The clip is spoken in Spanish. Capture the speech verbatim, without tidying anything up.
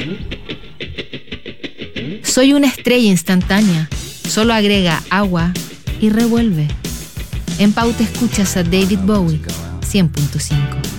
Soy una estrella instantánea, solo agrega agua y revuelve. En Pauta escuchas a David Bowie, cien punto cinco.